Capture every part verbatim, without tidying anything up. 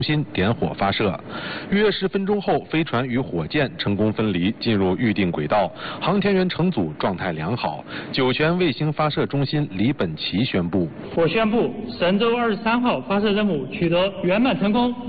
心点火发射，约十分钟后，飞船与火箭成功分离，进入预定轨道。航天员乘组状态良好。酒泉卫星发射中心李本奇宣布： 我宣布，神舟二十三号发射任务取得圆满成功。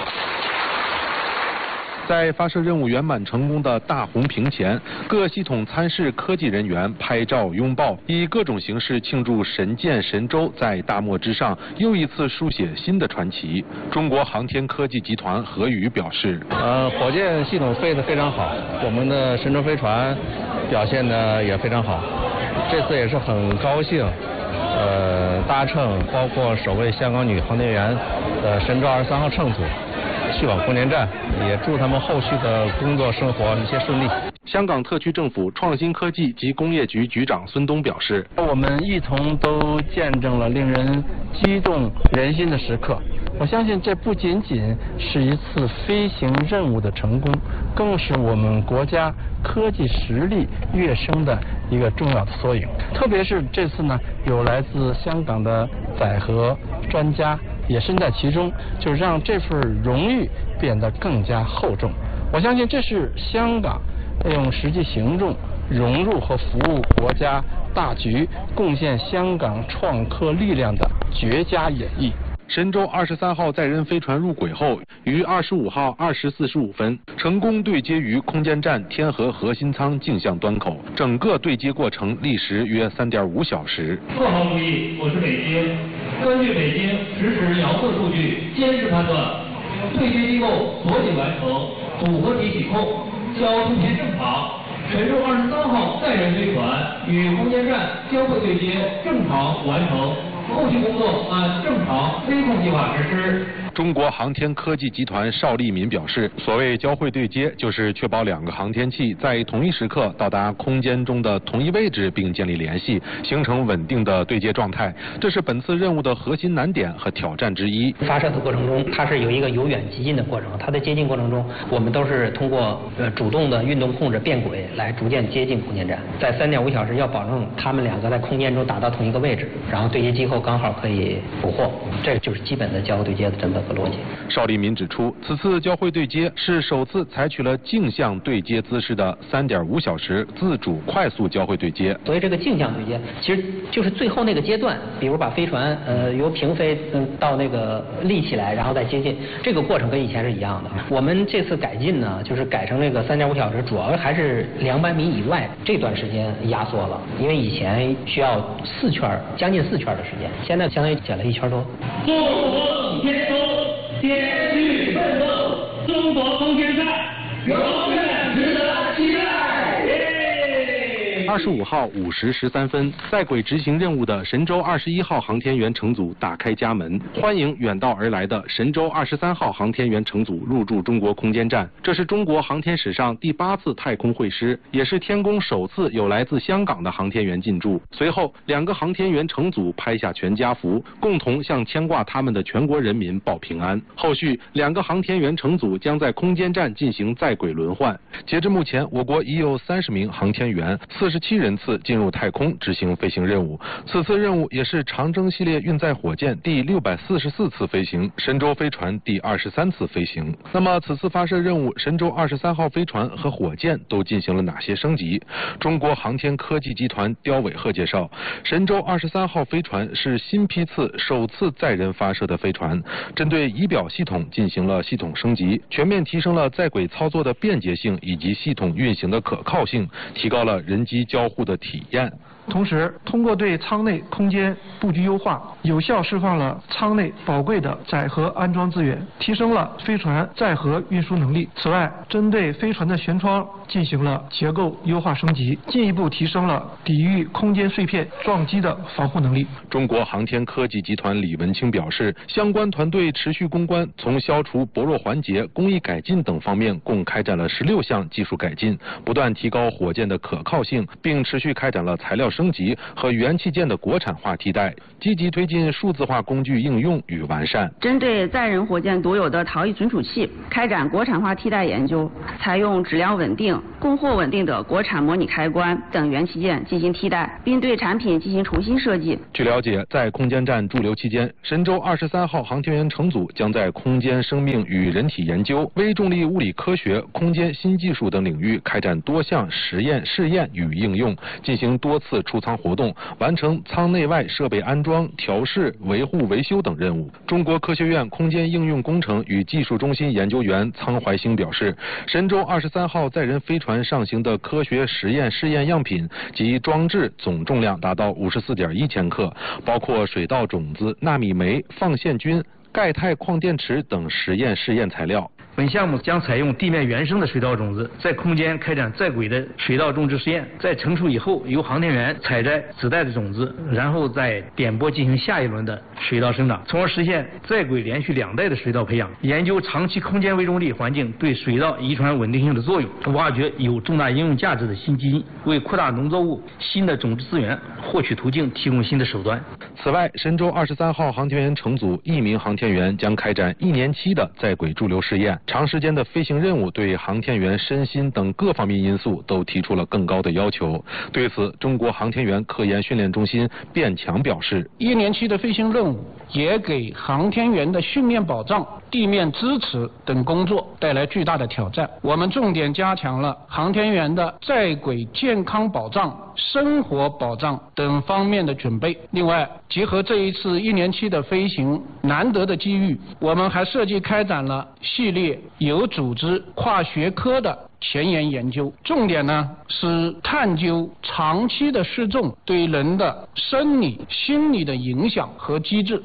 在发射任务圆满成功的大红屏前，各系统参试科技人员拍照拥抱，以各种形式庆祝神舰神舟在大漠之上又一次书写新的传奇。中国航天科技集团何宇表示： 呃，火箭系统飞得非常好，我们的神舟飞船表现的也非常好。这次也是很高兴，呃，搭乘包括首位香港女航天员的神舟二十三号乘组去往空间站，也祝他们后续的工作生活一切顺利。 香港特区政府创新科技及工业局局长孙东表示： 我们一同都见证了令人激动人心的时刻。我相信这不仅仅是一次飞行任务的成功，更是我们国家科技实力跃升的一个重要的缩影。特别是这次呢，有来自香港的载荷专家也身在其中，就让这份荣誉变得更加厚重。我相信这是香港用实际行动融入和服务国家大局，贡献香港创科力量的绝佳演绎。 神舟二十三号载人飞船入轨后，于二十五号二时四十五分成功对接于空间站天河核心舱镜像端口，整个对接过程历时约三点五小时。 各方注意，我是北京，根据北京实时遥测数据监视判断，对接机构锁紧完成，组合体启控，交通线正常。神舟二十三号载人飞船与空间站交会对接正常完成。后续工作按正常飞控计划实施。 中国航天科技集团邵立民表示，所谓交会对接，就是确保两个航天器在同一时刻到达空间中的同一位置，并建立联系，形成稳定的对接状态。这是本次任务的核心难点和挑战之一。 发射的过程中，它是有一个由远及近的过程，它在接近过程中，我们都是通过呃主动的运动控制变轨来逐渐接近空间站。在三点五小时要保证它们两个在空间中达到同一个位置，然后对接机构刚好可以捕获，这就是基本的交会对接的整个和逻辑。 邵立民指出，此次交会对接是首次采取了镜像对接姿势的三点五小时自主快速交会对接。 所以这个镜像对接其实就是最后那个阶段，比如把飞船呃由平飞嗯到那个立起来，然后再接近，这个过程跟以前是一样的。我们这次改进呢，就是改成这个三点五小时，主要还是两百米以外这段时间压缩了，因为以前需要四圈将近四圈的时间，现在相当于减了一圈多。 中国天空艰巨奋斗，中国空间站永远值得期待。 二十五号五时十三分，在轨执行任务的神舟二十一号航天员乘组打开家门，欢迎远道而来的神舟二十三号航天员乘组入驻中国空间站。这是中国航天史上第八次太空会师，也是天宫首次有来自香港的航天员进驻。随后，两个航天员乘组拍下全家福，共同向牵挂他们的全国人民报平安。后续，两个航天员乘组将在空间站进行在轨轮换。截至目前，我国已有三十名航天员、四十七人次进入太空执行飞行任务。此次任务也是长征系列运载火箭第六百四十四次飞行，神舟飞船第二十三次飞行。那么，此次发射任务，神舟二十三号飞船和火箭都进行了哪些升级？中国航天科技集团刁伟鹤介绍，神舟二十三号飞船是新批次首次载人发射的飞船，针对仪表系统进行了系统升级，全面提升了在轨操作的便捷性以及系统运行的可靠性，提高了人机交互的体验。 同时，通过对舱内空间布局优化，有效释放了舱内宝贵的载荷安装资源，提升了飞船载荷运输能力。此外，针对飞船的舷窗进行了结构优化升级，进一步提升了抵御空间碎片撞击的防护能力。 中国航天科技集团李文清表示，相关团队持续攻关，从消除薄弱环节、工艺改进等方面，共开展了十六项技术改进，不断提高火箭的可靠性，并持续开展了材料升级和元器件的国产化替代，积极推进数字化工具应用与完善。 针对载人火箭独有的逃逸存储器，开展国产化替代研究，采用质量稳定、 供货稳定的国产模拟开关等元器件进行替代，并对产品进行重新设计。 据了解，在空间站驻留期间，神舟二十三号航天员乘组将在空间生命与人体研究、微重力物理科学、空间新技术等领域开展多项实验、试验与应用，进行多次出舱活动，完成舱内外设备安装、调试、维护、维修等任务。中国科学院空间应用工程与技术中心研究员苍怀兴表示，神舟二十三号载人飞船上行的科学实验试验样品及装置总重量达到五十四点一千克，包括水稻种子、纳米酶、放线菌、钙钛矿电池等实验试验材料。 本项目将采用地面原生的水稻种子，在空间开展在轨的水稻种植实验，在成熟以后，由航天员采摘子代的种子，然后再点播进行下一轮的水稻生长，从而实现在轨连续两代的水稻培养。研究长期空间微重力环境对水稻遗传稳定性的作用，挖掘有重大应用价值的新基因，为扩大农作物新的种植资源获取途径提供新的手段。 此外，神舟二十三号航天员乘组一名航天员将开展一年期的在轨驻留试验。长时间的飞行任务对航天员身心等各方面因素都提出了更高的要求。对此，中国航天员科研训练中心卞强表示， 一年期的飞行任务也给航天员的训练保障、地面支持等工作带来巨大的挑战。我们重点加强了航天员的在轨健康保障、生活保障等方面的准备。另外，结合这一次一年期的飞行难得的机遇，我们还设计开展了系列有组织、跨学科的前沿研究，重点呢是探究长期的失重对人的生理、心理的影响和机制。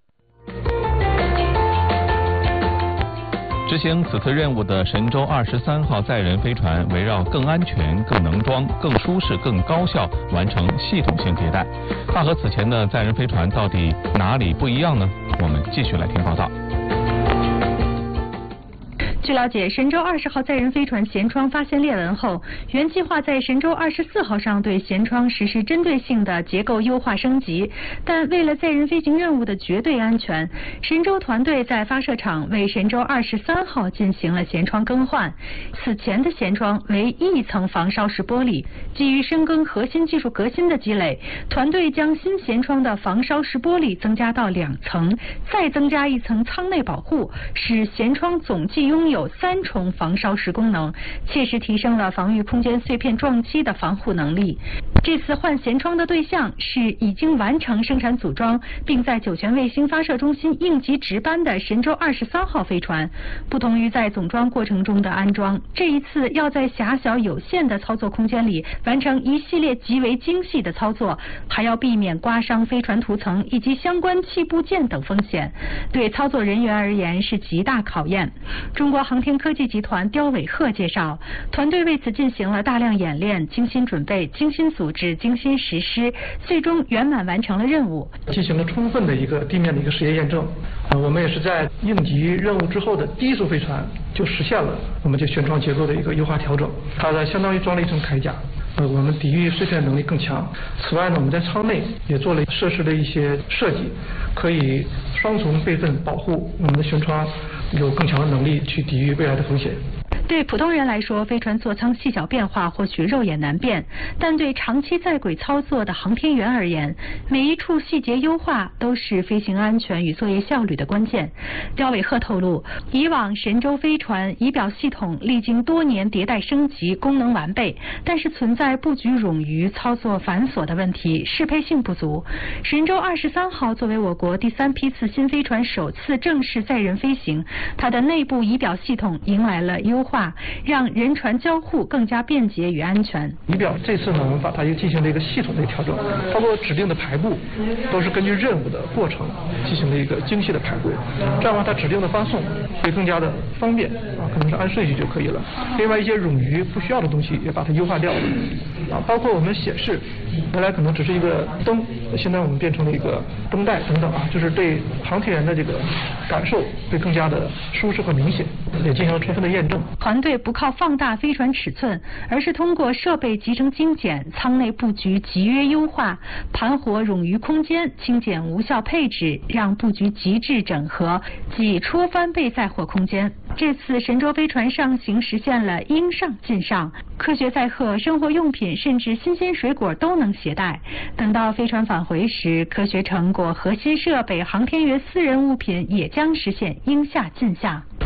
执行此次任务的神舟二十三号载人飞船围绕更安全、更能装、更舒适、更高效完成系统性迭代。它和此前的载人飞船到底哪里不一样呢？我们继续来听报道。 据了解，神舟二十号载人飞船舷窗发现裂纹后，原计划在神舟二十四号上对舷窗实施针对性的结构优化升级，但为了载人飞行任务的绝对安全，神舟团队在发射场为神舟二十三号进行了舷窗更换。此前的舷窗为一层防烧式玻璃，基于深耕核心技术革新的积累，团队将新舷窗的防烧式玻璃增加到两层，再增加一层舱内保护，使舷窗总计拥有有三重防烧蚀功能，切实提升了防御空间碎片撞击的防护能力。这次换舷窗的对象是已经完成生产组装，并在酒泉卫星发射中心应急值班的神舟二十三号飞船。不同于在总装过程中的安装，这一次要在狭小有限的操作空间里完成一系列极为精细的操作，还要避免刮伤飞船涂层以及相关器部件等风险，对操作人员而言是极大考验。中国航天科技集团刁伟鹤介绍，团队为此进行了大量演练，精心准备、精心组织、精心实施，最终圆满完成了任务。 进行了充分的一个地面的一个实验验证，呃，我们也是在应急任务之后的第一艘飞船就实现了我们这舷窗结构的一个优化调整，它的相当于装了一层铠甲。呃，我们抵御碎片能力更强。此外呢，我们在舱内也做了设施的一些设计，可以双重备份保护我们的舷窗，有更强的能力去抵御未来的风险。 对普通人来说，飞船座舱细小变化或许肉眼难辨，但对长期在轨操作的航天员而言，每一处细节优化都是飞行安全与作业效率的关键。刁伟鹤透露，以往神舟飞船仪表系统历经多年迭代升级，功能完备，但是存在布局冗余、操作繁琐的问题，适配性不足。神舟二十三号作为我国第三批次新飞船首次正式载人飞行，它的内部仪表系统迎来了优化，让人船交互更加便捷与安全。 仪表这次呢，我们把它又进行了一个系统的调整，包括指定的排布都是根据任务的过程进行了一个精细的排布，这样的话它指令的发送会更加的方便啊，可能是按顺序就可以了。另外一些冗余不需要的东西也把它优化掉了啊，包括我们显示原来可能只是一个灯，现在我们变成了一个灯带等等啊，就是对航天员的这个感受会更加的舒适和明显，也进行了充分的验证。 团队不靠放大飞船尺寸，而是通过设备集成精简、舱内布局集约优化、盘活冗余空间、精简无效配置，让布局极致整合，挤出翻倍载货空间。 这次神舟飞船上行实现了应上尽上，科学载荷、生活用品甚至新鲜水果都能携带。等到飞船返回时，科学成果、核心设备、航天员私人物品也将实现应下尽下。